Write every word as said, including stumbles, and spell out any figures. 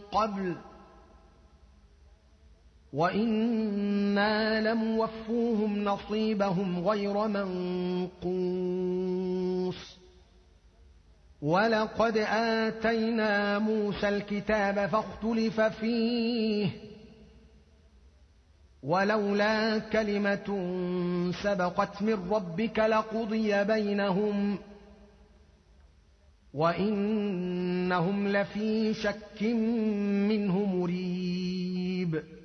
قبل وإنا لموفوهم نصيبهم غير منقوص ولقد آتينا موسى الكتاب فاختلف فيه ولولا كلمة سبقت من ربك لقضي بينهم وإنهم لفي شك منه مريب